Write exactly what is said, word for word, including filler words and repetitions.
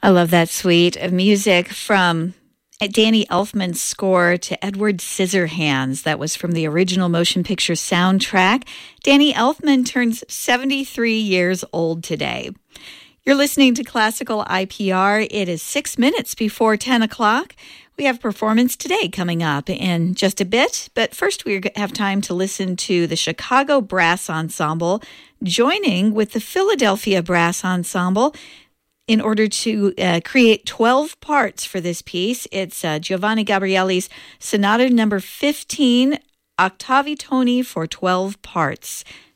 I love that suite of music from Danny Elfman's score to Edward Scissorhands. That was from the original motion picture soundtrack. Danny Elfman turns seventy-three years old today. You're listening to Classical I P R. It is six minutes before ten o'clock. We have Performance Today coming up in just a bit, but first we have time to listen to the Chicago Brass Ensemble joining with the Philadelphia Brass Ensemble in order to uh, create twelve parts for this piece. It's uh, Giovanni Gabrieli's Sonata number fifteen, Octavi Toni for twelve parts.